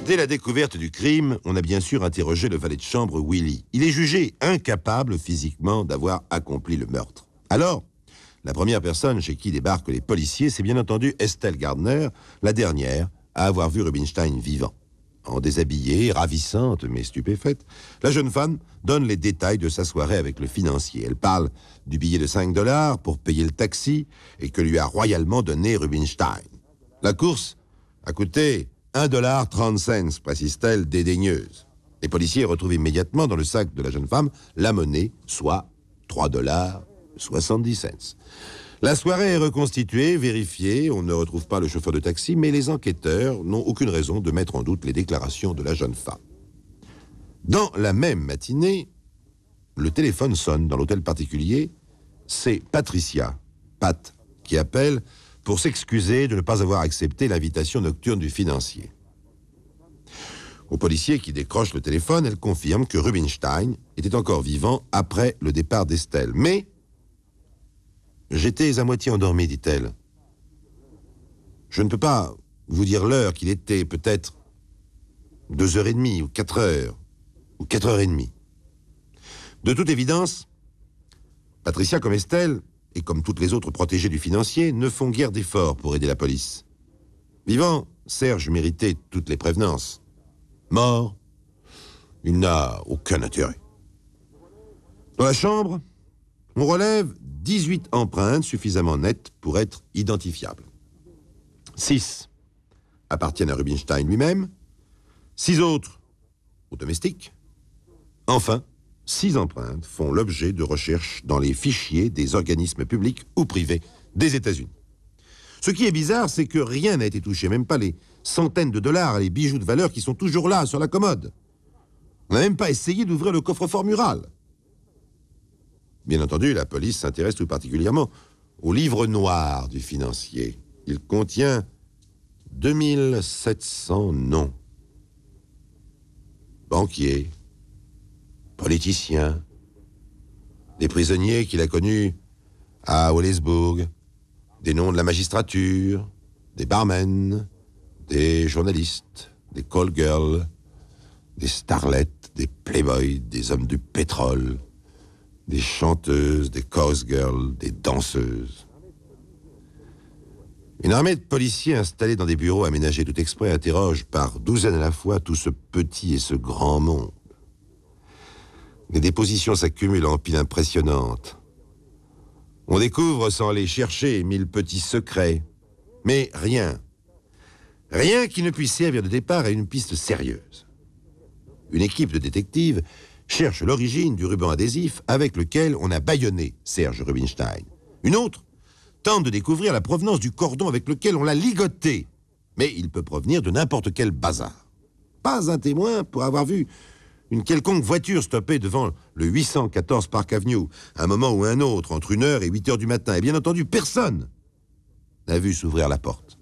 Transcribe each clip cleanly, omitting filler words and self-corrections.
Dès la découverte du crime, on a bien sûr interrogé le valet de chambre Willy. Il est jugé incapable physiquement d'avoir accompli le meurtre. Alors, la première personne chez qui débarquent les policiers, c'est bien entendu Estelle Gardner, la dernière à avoir vu Rubinstein vivant. En déshabillée, ravissante mais stupéfaite, la jeune femme donne les détails de sa soirée avec le financier. Elle parle du billet de 5 $ pour payer le taxi et que lui a royalement donné Rubinstein. La course a coûté 1,30 $, précise-t-elle dédaigneuse. Les policiers retrouvent immédiatement dans le sac de la jeune femme la monnaie, soit 3,70 $. La soirée est reconstituée, vérifiée, on ne retrouve pas le chauffeur de taxi, mais les enquêteurs n'ont aucune raison de mettre en doute les déclarations de la jeune femme. Dans la même matinée, le téléphone sonne dans l'hôtel particulier. C'est Patricia, Pat, qui appelle pour s'excuser de ne pas avoir accepté l'invitation nocturne du financier. Au policier qui décroche le téléphone, elle confirme que Rubinstein était encore vivant après le départ d'Estelle. Mais j'étais à moitié endormi, dit-elle. Je ne peux pas vous dire l'heure qu'il était, peut-être 2h30 ou 4h ou 4h30. De toute évidence, Patricia comme Estelle, et comme toutes les autres protégées du financier, ne font guère d'efforts pour aider la police. Vivant, Serge méritait toutes les prévenances. Mort, il n'a aucun intérêt. Dans la chambre, on relève 18 empreintes suffisamment nettes pour être identifiables. 6 appartiennent à Rubinstein lui-même, 6 autres au domestique. Enfin, 6 empreintes font l'objet de recherches dans les fichiers des organismes publics ou privés des États-Unis. Ce qui est bizarre, c'est que rien n'a été touché, même pas les centaines de dollars et les bijoux de valeur qui sont toujours là, sur la commode. On n'a même pas essayé d'ouvrir le coffre-fort mural. Bien entendu, la police s'intéresse tout particulièrement au livre noir du financier. Il contient 2700 noms. Banquiers, politiciens, des prisonniers qu'il a connus à Wellesbourg, des noms de la magistrature, des barmen, des journalistes, des call girls, des starlets, des playboys, des hommes du pétrole, des chanteuses, des chorus girls, des danseuses. Une armée de policiers installés dans des bureaux aménagés tout exprès interroge par douzaines à la fois tout ce petit et ce grand monde. Les dépositions s'accumulent en piles impressionnantes. On découvre sans les chercher 1000 petits secrets, mais rien qui ne puisse servir de départ à une piste sérieuse. Une équipe de détectives cherche l'origine du ruban adhésif avec lequel on a bâillonné Serge Rubinstein. Une autre tente de découvrir la provenance du cordon avec lequel on l'a ligoté, mais il peut provenir de n'importe quel bazar. Pas un témoin pour avoir vu une quelconque voiture stoppée devant le 814 Park Avenue, un moment ou un autre, entre 1h et 8h du matin. Et bien entendu, personne n'a vu s'ouvrir la porte.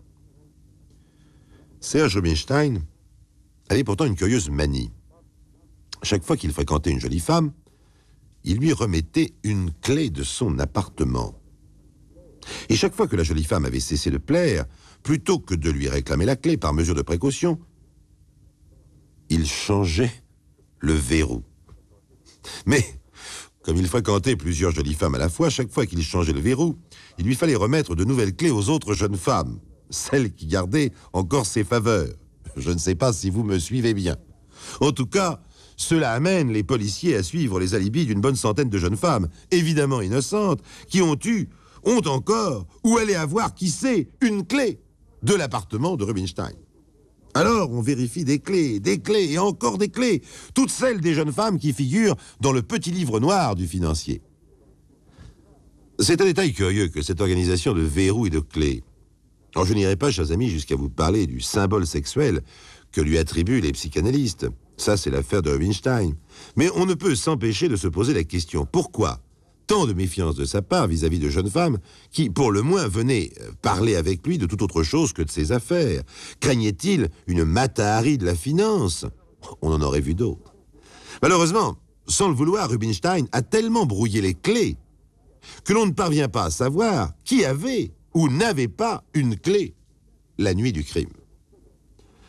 Serge Rubinstein avait pourtant une curieuse manie. Chaque fois qu'il fréquentait une jolie femme, il lui remettait une clé de son appartement. Et chaque fois que la jolie femme avait cessé de plaire, plutôt que de lui réclamer la clé par mesure de précaution, il changeait le verrou. Mais, comme il fréquentait plusieurs jolies femmes à la fois, chaque fois qu'il changeait le verrou, il lui fallait remettre de nouvelles clés aux autres jeunes femmes, celles qui gardaient encore ses faveurs. Je ne sais pas si vous me suivez bien. En tout cas, cela amène les policiers à suivre les alibis d'une bonne centaine de jeunes femmes, évidemment innocentes, qui ont encore, ou allaient avoir, qui sait, une clé de l'appartement de Rubinstein. Alors, on vérifie des clés et encore des clés, toutes celles des jeunes femmes qui figurent dans le petit livre noir du financier. C'est un détail curieux que cette organisation de verrous et de clés. Alors, je n'irai pas, chers amis, jusqu'à vous parler du symbole sexuel que lui attribuent les psychanalystes. Ça, c'est l'affaire de Rubinstein. Mais on ne peut s'empêcher de se poser la question, pourquoi tant de méfiance de sa part vis-à-vis de jeunes femmes qui, pour le moins, venaient parler avec lui de toute autre chose que de ses affaires? Craignait-il une Mata-Hari de la finance? On en aurait vu d'autres. Malheureusement, sans le vouloir, Rubinstein a tellement brouillé les clés que l'on ne parvient pas à savoir qui avait ou n'avait pas une clé la nuit du crime.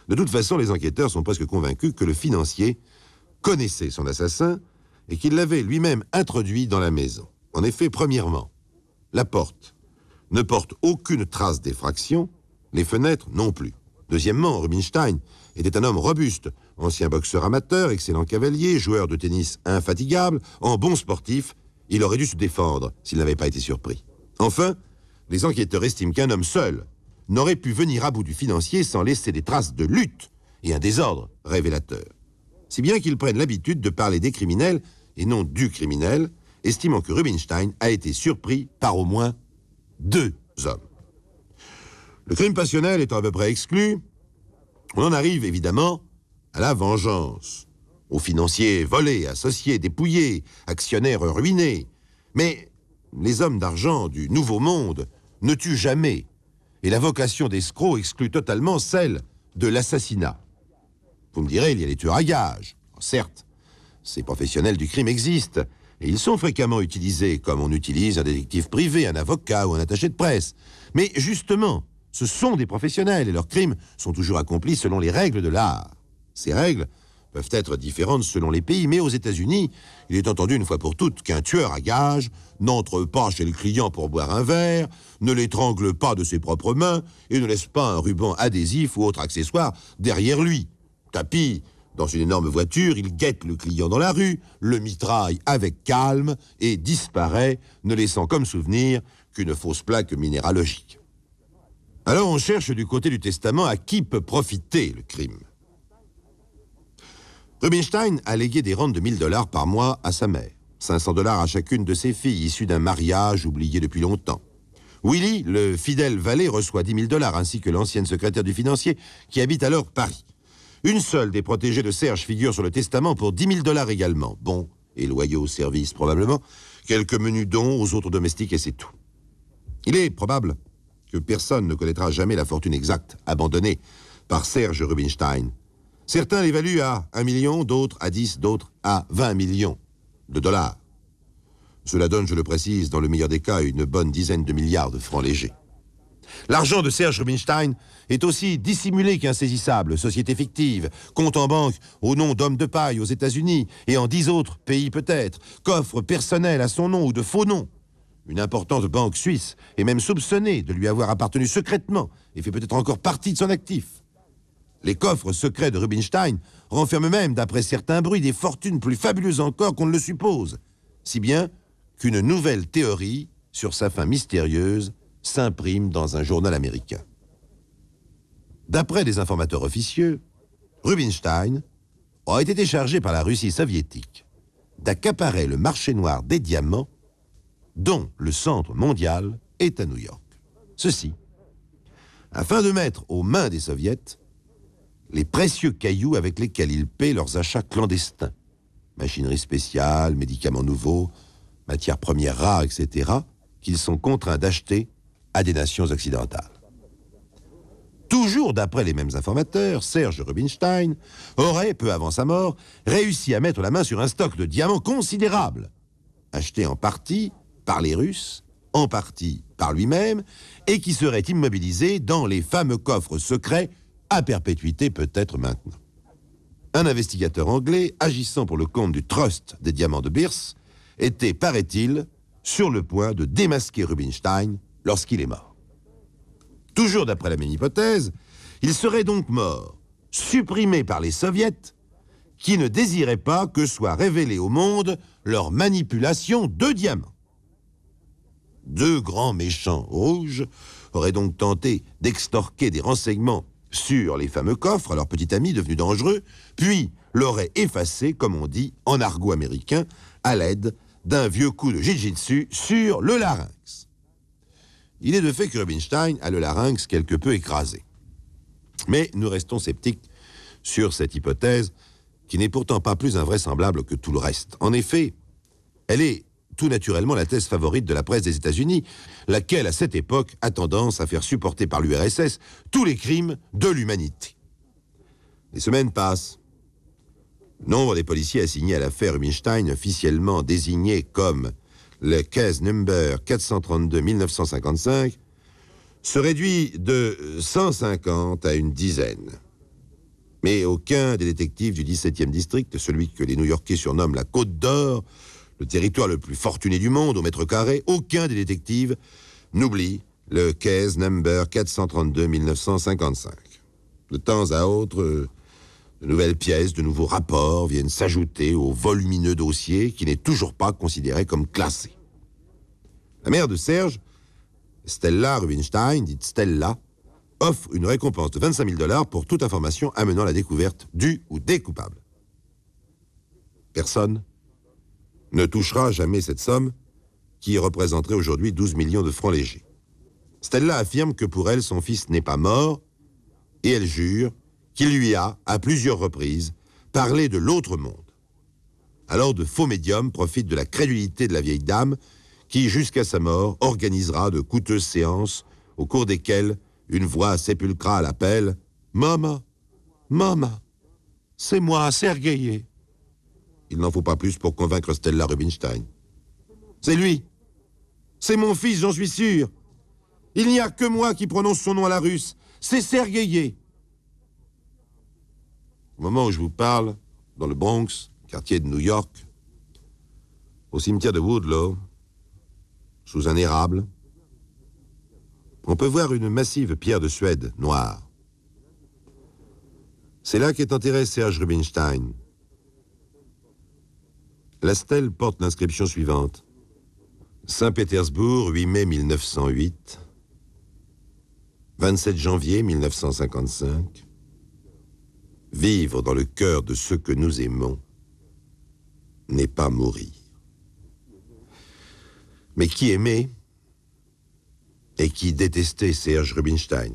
De toute façon, les enquêteurs sont presque convaincus que le financier connaissait son assassin et qu'il l'avait lui-même introduit dans la maison. En effet, premièrement, la porte ne porte aucune trace d'effraction, les fenêtres non plus. Deuxièmement, Rubinstein était un homme robuste, ancien boxeur amateur, excellent cavalier, joueur de tennis infatigable, en bon sportif, il aurait dû se défendre s'il n'avait pas été surpris. Enfin, les enquêteurs estiment qu'un homme seul n'aurait pu venir à bout du financier sans laisser des traces de lutte et un désordre révélateur. Si bien qu'ils prennent l'habitude de parler des criminels et non du criminel, estimant que Rubinstein a été surpris par au moins 2 hommes. Le crime passionnel étant à peu près exclu, on en arrive évidemment à la vengeance, aux financiers volés, associés, dépouillés, actionnaires ruinés. Mais les hommes d'argent du Nouveau Monde ne tuent jamais, et la vocation d'escroc exclut totalement celle de l'assassinat. Vous me direz, il y a les tueurs à gages. Certes, ces professionnels du crime existent, et ils sont fréquemment utilisés comme on utilise un détective privé, un avocat ou un attaché de presse. Mais justement, ce sont des professionnels et leurs crimes sont toujours accomplis selon les règles de l'art. Ces règles peuvent être différentes selon les pays, mais aux États-Unis, il est entendu une fois pour toutes qu'un tueur à gages n'entre pas chez le client pour boire un verre, ne l'étrangle pas de ses propres mains et ne laisse pas un ruban adhésif ou autre accessoire derrière lui. Tapis dans une énorme voiture, il guette le client dans la rue, le mitraille avec calme et disparaît, ne laissant comme souvenir qu'une fausse plaque minéralogique. Alors on cherche du côté du testament à qui peut profiter le crime. Rubinstein a légué des rentes de 1 000 $ par mois à sa mère, 500 $ à chacune de ses filles issues d'un mariage oublié depuis longtemps. Willy, le fidèle valet, reçoit 10 000 $ ainsi que l'ancienne secrétaire du financier qui habite alors Paris. Une seule des protégées de Serge figure sur le testament pour 10 000 $ également. Bons et loyaux services probablement, quelques menus dons aux autres domestiques et c'est tout. Il est probable que personne ne connaîtra jamais la fortune exacte abandonnée par Serge Rubinstein. Certains l'évaluent à 1 million, d'autres à 10, d'autres à 20 millions de dollars. Cela donne, je le précise, dans le meilleur des cas, une bonne dizaine de milliards de francs légers. L'argent de Serge Rubinstein est aussi dissimulé qu'insaisissable, société fictive, compte en banque au nom d'hommes de paille aux États-Unis et en 10 autres pays peut-être, coffre personnel à son nom ou de faux noms. Une importante banque suisse est même soupçonnée de lui avoir appartenu secrètement et fait peut-être encore partie de son actif. Les coffres secrets de Rubinstein renferment même, d'après certains bruits, des fortunes plus fabuleuses encore qu'on ne le suppose, si bien qu'une nouvelle théorie sur sa fin mystérieuse s'imprime dans un journal américain. D'après des informateurs officieux, Rubinstein aurait été chargé par la Russie soviétique d'accaparer le marché noir des diamants dont le centre mondial est à New York. Ceci, afin de mettre aux mains des soviets les précieux cailloux avec lesquels ils paient leurs achats clandestins, machinerie spéciale, médicaments nouveaux, matières premières rares, etc., qu'ils sont contraints d'acheter à des nations occidentales. Toujours d'après les mêmes informateurs, Serge Rubinstein aurait, peu avant sa mort, réussi à mettre la main sur un stock de diamants considérable, acheté en partie par les Russes, en partie par lui-même, et qui serait immobilisé dans les fameux coffres secrets à perpétuité peut-être maintenant. Un investigateur anglais, agissant pour le compte du Trust des diamants de Beers, était, paraît-il, sur le point de démasquer Rubinstein lorsqu'il est mort. Toujours d'après la même hypothèse, il serait donc mort, supprimé par les soviets, qui ne désiraient pas que soit révélée au monde leur manipulation de diamants. 2 grands méchants rouges auraient donc tenté d'extorquer des renseignements sur les fameux coffres à leur petit ami devenu dangereux, puis l'auraient effacé, comme on dit en argot américain, à l'aide d'un vieux coup de jiu-jitsu sur le larynx. Il est de fait que Rubinstein a le larynx quelque peu écrasé. Mais nous restons sceptiques sur cette hypothèse, qui n'est pourtant pas plus invraisemblable que tout le reste. En effet, elle est tout naturellement la thèse favorite de la presse des États-Unis, laquelle, à cette époque, a tendance à faire supporter par l'URSS tous les crimes de l'humanité. Les semaines passent. Le nombre des policiers assignés à l'affaire Rubinstein, officiellement désigné comme le case number 432-1955, se réduit de 150 à une dizaine. Mais aucun des détectives du 17e district, celui que les New-Yorkais surnomment la Côte d'Or, le territoire le plus fortuné du monde au mètre carré, aucun des détectives n'oublie le case number 432-1955. De temps à autre, de nouvelles pièces, de nouveaux rapports viennent s'ajouter au volumineux dossier qui n'est toujours pas considéré comme classé. La mère de Serge, Stella Rubinstein, dite Stella, offre une récompense de 25 000 $ pour toute information amenant à la découverte du ou des coupables. Personne ne touchera jamais cette somme qui représenterait aujourd'hui 12 millions de francs légers. Stella affirme que pour elle, son fils n'est pas mort et elle jure qu'il lui a, à plusieurs reprises, parlé de l'autre monde. Alors de faux médiums profitent de la crédulité de la vieille dame qui, jusqu'à sa mort, organisera de coûteuses séances au cours desquelles une voix sépulcrale appelle « Maman, maman, c'est moi, Sergueï ». Il n'en faut pas plus pour convaincre Stella Rubinstein. C'est lui. C'est mon fils, j'en suis sûr. Il n'y a que moi qui prononce son nom à la russe. C'est Sergueï. Au moment où je vous parle, dans le Bronx, quartier de New York, au cimetière de Woodlawn, sous un érable, on peut voir une massive pierre de Suède noire. C'est là qu'est enterré Serge Rubinstein. La stèle porte l'inscription suivante. Saint-Pétersbourg, 8 mai 1908, 27 janvier 1955. Vivre dans le cœur de ceux que nous aimons n'est pas mourir. Mais qui aimait et qui détestait Serge Rubinstein?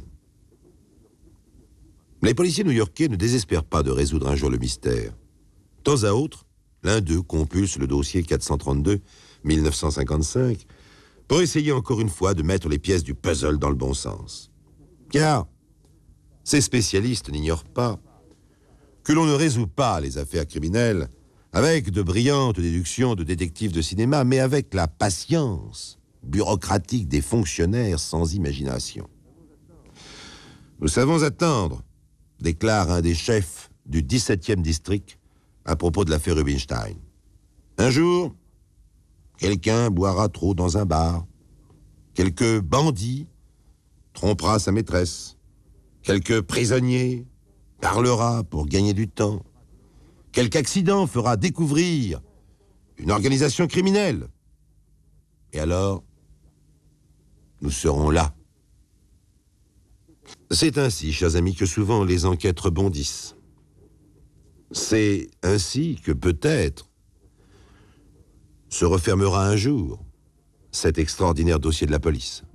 Les policiers new-yorkais ne désespèrent pas de résoudre un jour le mystère. De temps à autre, l'un d'eux compulse le dossier 432-1955 pour essayer encore une fois de mettre les pièces du puzzle dans le bon sens. Car ces spécialistes n'ignorent pas que l'on ne résout pas les affaires criminelles avec de brillantes déductions de détectives de cinéma, mais avec la patience bureaucratique des fonctionnaires sans imagination. Nous savons attendre, déclare un des chefs du 17e district à propos de l'affaire Rubinstein. Un jour, quelqu'un boira trop dans un bar, quelques bandits trompera sa maîtresse, quelques prisonniers parlera pour gagner du temps, quelque accident fera découvrir une organisation criminelle. Et alors, nous serons là. C'est ainsi, chers amis, que souvent les enquêtes rebondissent. C'est ainsi que peut-être se refermera un jour cet extraordinaire dossier de la police.